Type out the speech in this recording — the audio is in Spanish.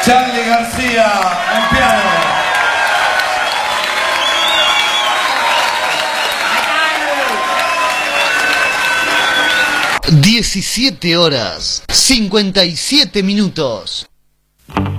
Charlie García en piano. 17 horas 57 minutos.